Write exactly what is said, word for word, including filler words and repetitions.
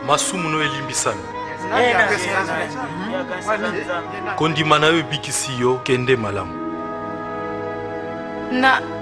masumu no elimbisami kondima na yo ebikisi yo kende malamu na